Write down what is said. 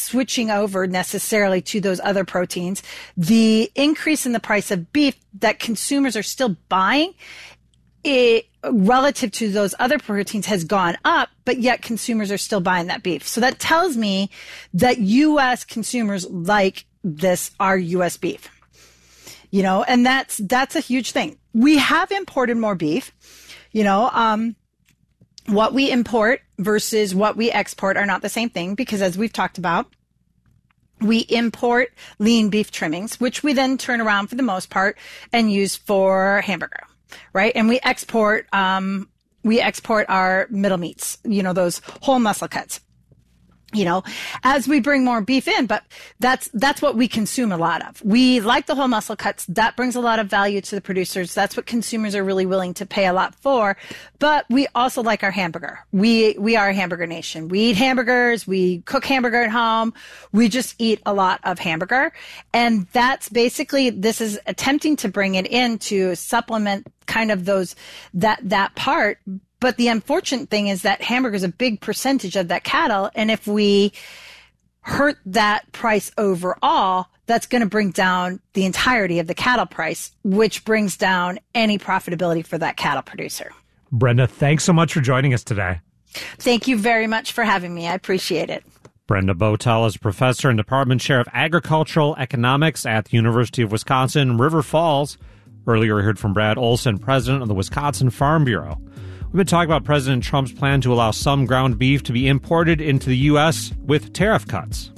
switching over necessarily to those other proteins. The increase in the price of beef that consumers are still buying, relative to those other proteins, has gone up, but yet consumers are still buying that beef. So that tells me that U.S. consumers like our U.S. beef, and that's a huge thing. We have imported more beef, what we import versus what we export are not the same thing, because as we've talked about, we import lean beef trimmings, which we then turn around for the most part and use for hamburger. Right. And we export our middle meats, those whole muscle cuts, as we bring more beef in, but that's what we consume a lot of. We like the whole muscle cuts. That brings a lot of value to the producers. That's what consumers are really willing to pay a lot for. But we also like our hamburger. We are a hamburger nation. We eat hamburgers. We cook hamburger at home. We just eat a lot of hamburger. And that's basically, this is attempting to bring it in to supplement kind of that part. But the unfortunate thing is that hamburger is a big percentage of that cattle. And if we hurt that price overall, that's going to bring down the entirety of the cattle price, which brings down any profitability for that cattle producer. Brenda, thanks so much for joining us today. Thank you very much for having me. I appreciate it. Brenda Botel is a professor and department chair of agricultural economics at the University of Wisconsin, River Falls. Earlier, we heard from Brad Olson, president of the Wisconsin Farm Bureau. We've been talking about President Trump's plan to allow some ground beef to be imported into the U.S. with tariff cuts.